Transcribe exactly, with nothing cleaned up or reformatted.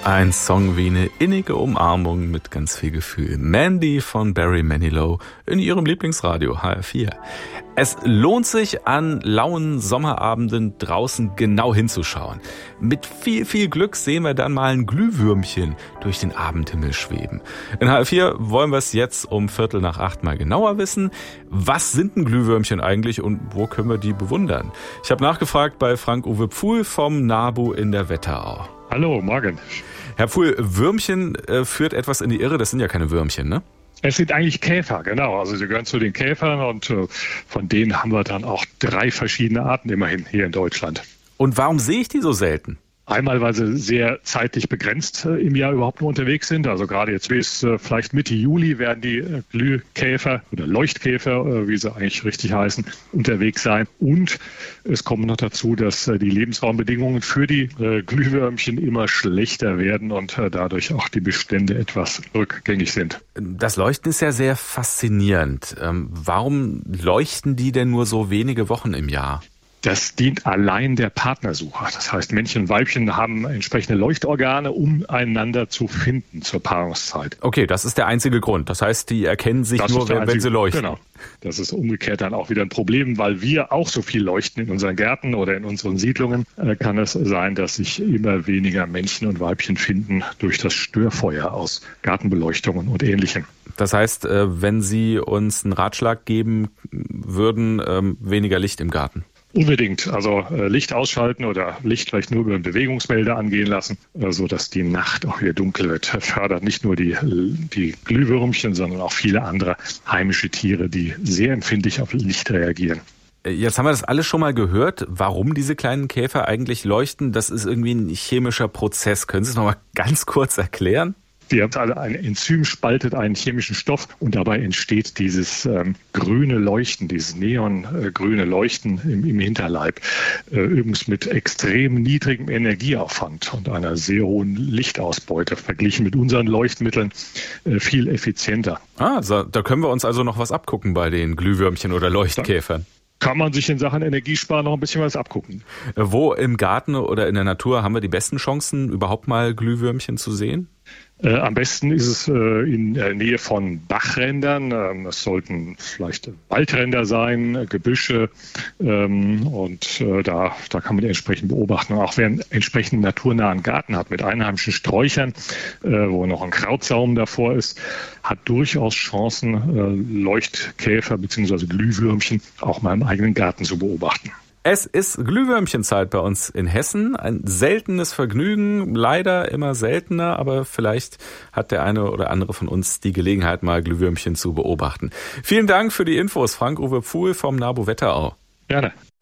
Ein Song wie eine innige Umarmung mit ganz viel Gefühl. Mandy von Barry Manilow in ihrem Lieblingsradio H R vier. Es lohnt sich, an lauen Sommerabenden draußen genau hinzuschauen. Mit viel, viel Glück sehen wir dann mal ein Glühwürmchen durch den Abendhimmel schweben. In H R vier wollen wir es jetzt um Viertel nach acht mal genauer wissen. Was sind ein Glühwürmchen eigentlich und wo können wir die bewundern? Ich habe nachgefragt bei Frank-Uwe Pfuhl vom NABU in der Wetterau. Hallo, morgen. Herr Pfuhl, Würmchen äh, führt etwas in die Irre. Das sind ja keine Würmchen, ne? Es sind eigentlich Käfer, genau. Also sie gehören zu den Käfern und äh, von denen haben wir dann auch drei verschiedene Arten immerhin hier in Deutschland. Und warum sehe ich die so selten? Einmal, weil sie sehr zeitlich begrenzt äh, im Jahr überhaupt nur unterwegs sind. Also gerade jetzt bis äh, vielleicht Mitte Juli werden die äh, Glühkäfer oder Leuchtkäfer, äh, wie sie eigentlich richtig heißen, unterwegs sein. Und es kommt noch dazu, dass äh, die Lebensraumbedingungen für die äh, Glühwürmchen immer schlechter werden und äh, dadurch auch die Bestände etwas rückgängig sind. Das Leuchten ist ja sehr faszinierend. Ähm, warum leuchten die denn nur so wenige Wochen im Jahr? Das dient allein der Partnersuche. Das heißt, Männchen und Weibchen haben entsprechende Leuchtorgane, um einander zu finden zur Paarungszeit. Okay, das ist der einzige Grund. Das heißt, die erkennen sich das nur, wenn, einzige, wenn sie leuchten. Genau. Das ist umgekehrt dann auch wieder ein Problem, weil wir auch so viel leuchten in unseren Gärten oder in unseren Siedlungen. Äh, kann es sein, dass sich immer weniger Männchen und Weibchen finden durch das Störfeuer aus Gartenbeleuchtungen und Ähnlichem. Das heißt, äh, wenn Sie uns einen Ratschlag geben würden, äh, weniger Licht im Garten? Unbedingt. Also äh, Licht ausschalten oder Licht vielleicht nur über einen Bewegungsmelder angehen lassen, äh, sodass die Nacht auch wieder dunkel wird. Fördert nicht nur die, die Glühwürmchen, sondern auch viele andere heimische Tiere, die sehr empfindlich auf Licht reagieren. Jetzt haben wir das alles schon mal gehört, warum diese kleinen Käfer eigentlich leuchten. Das ist irgendwie ein chemischer Prozess. Können Sie es noch mal ganz kurz erklären? Die haben alle, ein Enzym spaltet einen chemischen Stoff und dabei entsteht dieses ähm, grüne Leuchten, dieses neongrüne äh, Leuchten im, im Hinterleib. Äh, übrigens mit extrem niedrigem Energieaufwand und einer sehr hohen Lichtausbeute, verglichen mit unseren Leuchtmitteln äh, viel effizienter. Ah, so, da können wir uns also noch was abgucken bei den Glühwürmchen oder Leuchtkäfern. Da kann man sich in Sachen Energiesparen noch ein bisschen was abgucken. Wo im Garten oder in der Natur haben wir die besten Chancen, überhaupt mal Glühwürmchen zu sehen? Äh, am besten ist es äh, in der Nähe von Bachrändern. Ähm, es sollten vielleicht Waldränder sein, äh, Gebüsche. Ähm, und äh, da, da kann man die entsprechend beobachten. Und auch wer einen entsprechenden naturnahen Garten hat mit einheimischen Sträuchern, äh, wo noch ein Krautsaum davor ist, hat durchaus Chancen, äh, Leuchtkäfer bzw. Glühwürmchen auch mal im eigenen Garten zu beobachten. Es ist Glühwürmchenzeit bei uns in Hessen. Ein seltenes Vergnügen, leider immer seltener, aber vielleicht hat der eine oder andere von uns die Gelegenheit, mal Glühwürmchen zu beobachten. Vielen Dank für die Infos, Frank-Uwe Pfuhl vom NABU Wetterau. Gerne.